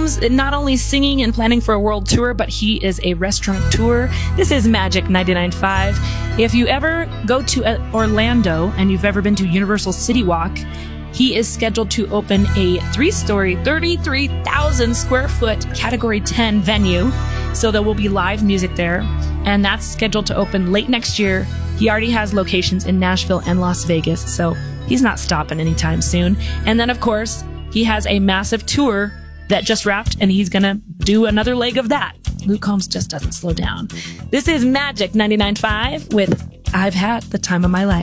Combs not only singing and planning for a world tour, but he is a restaurateur. This is Magic 99.5. If you ever go to Orlando and you've ever been to Universal City Walk, he is scheduled to open a 3-story, 33,000 square foot Category 10 venue. So there will be live music there. And that's scheduled to open late next year. He already has locations in Nashville and Las Vegas, so he's not stopping anytime soon. And then, of course, he has a massive tour that just wrapped, and he's going to do another leg of that. Luke Combs just doesn't slow down. This is Magic 99.5 with I've Had the Time of My Life.